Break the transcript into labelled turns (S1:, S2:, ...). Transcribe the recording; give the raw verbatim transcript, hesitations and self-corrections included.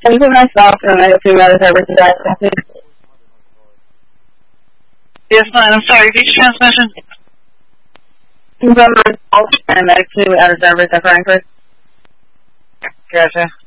S1: Can you put myself and I have two other servers to drive message?
S2: Yes, fine. I'm sorry. Repeat your transmission.
S1: Can you put myself and I have two other servers at Frankfurt?
S2: Gotcha.